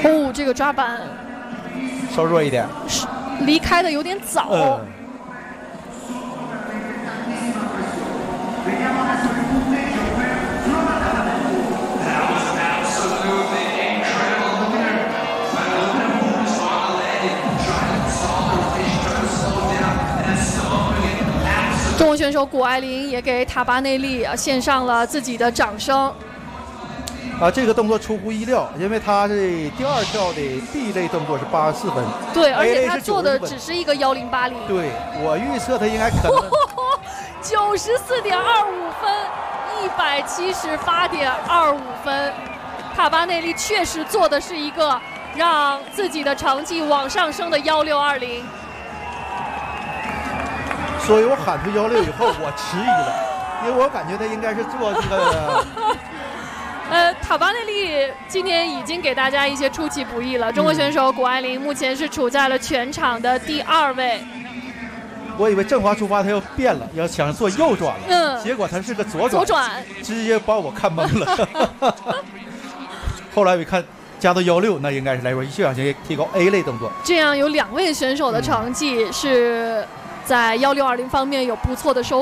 哦，这个抓板稍弱一点， 离开的有点早。中国选手谷爱凌也给塔巴内利献上了自己的掌声。 这个动作出乎意料，因为他是第2跳的 B 类动作是84分， 对，而且他做的只是一个1080。 对，我预测他应该可能 94.25分，178.25分。塔巴内利确实做的是一个让自己的成绩往上升的1620。 所以我喊出16以后，我迟疑了，因为我感觉他应该是做这个。 塔巴内利今年已经给大家一些出其不意了。中国选手谷爱凌目前是处在了全场的第2位。 我以为正滑出发他要变了，要想做右转了，结果他是个左转，直接把我看懵了。后来我一看加到16，那应该是来回就想提高 A 类动作。 这样有2位选手的成绩是在1620方面有不错的收获。